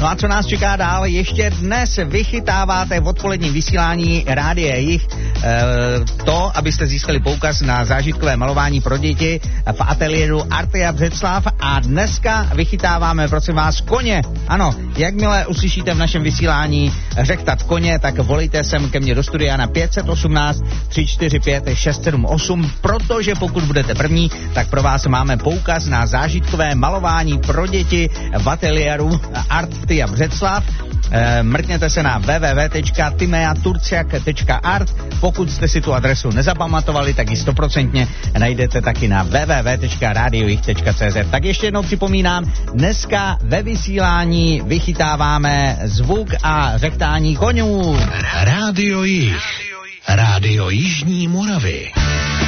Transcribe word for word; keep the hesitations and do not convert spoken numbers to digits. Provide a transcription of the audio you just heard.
No a co nás čeká dál? Ještě dnes vychytáváte v odpoledním vysílání Rádia Jich e, to, abyste získali poukaz na zážitkové malování pro děti v ateliéru Artea Břeclav a dneska vychytáváme, prosím vás, koně. Ano, jakmile uslyšíte v našem vysílání řektat koně, tak volejte sem ke mně do studia na pět jedna osm tři čtyři pět šest sedm osm, protože pokud budete první, tak pro vás máme poukaz na zážitkové malování pro děti v ateliéru Artea Břeclav. E, mrkněte se na w w w tečka timea turciak tečka art. Pokud jste si tu adresu nezapamatovali, tak ji stoprocentně najdete taky na w w w tečka radiojich tečka c z. Tak ještě jednou připomínám, dneska ve vysílání vychytáváme zvuk a řektání konňů. Rádio Jich. Rádio Jižní Moravy.